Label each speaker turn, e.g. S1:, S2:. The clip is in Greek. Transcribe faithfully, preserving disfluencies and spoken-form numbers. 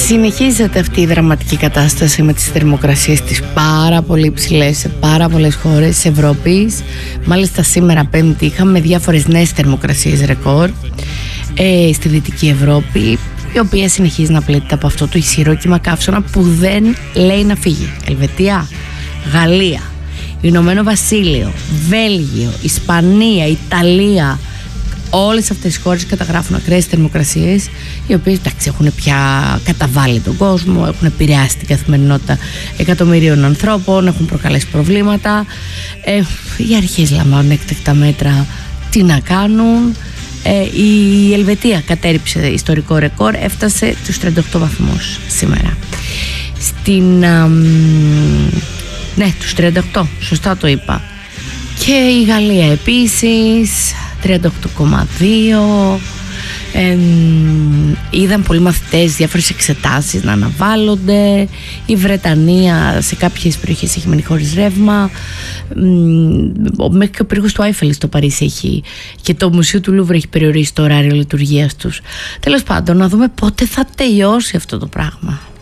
S1: Συνεχίζεται αυτή η δραματική κατάσταση με τις θερμοκρασίες της πάρα πολύ υψηλές σε πάρα πολλές χώρες της Ευρώπης. Μάλιστα σήμερα Πέμπτη είχαμε διάφορες νέες θερμοκρασίες ρεκόρ ε, στη Δυτική Ευρώπη, η οποία συνεχίζει να πλήττεται από αυτό το ισχυρό κύμα καύσωνα που δεν λέει να φύγει. Ελβετία, Γαλλία, Ηνωμένο Βασίλειο, Βέλγιο, Ισπανία, Ιταλία, όλες αυτές οι χώρες καταγράφουν ακραίες θερμοκρασίες, οι οποίες εντάξει, έχουν πια καταβάλει τον κόσμο, έχουν επηρεάσει την καθημερινότητα εκατομμυρίων ανθρώπων, έχουν προκαλέσει προβλήματα. Ε, οι αρχές λαμβάνουν έκτακτα μέτρα, τι να κάνουν. Ε, η Ελβετία κατέρριψε ιστορικό ρεκόρ, έφτασε τους τριάντα οκτώ βαθμούς σήμερα. Στην... Α, ναι, τους τριάντα οκτώ, σωστά το είπα. Και η Γαλλία επίσης τριάντα οκτώ κόμμα δύο. Ε, είδαν πολλοί μαθητές διάφορες εξετάσεις να αναβάλλονται. Η Βρετανία σε κάποιες περιοχές έχει μείνει χωρίς ρεύμα. Μέχρι και ο πύργος του Άιφελ στο Παρίσι έχει, και το Μουσείο του Λούβρ έχει περιορίσει το ωράριο λειτουργίας τους. Τέλος πάντων, να δούμε πότε θα τελειώσει αυτό το πράγμα.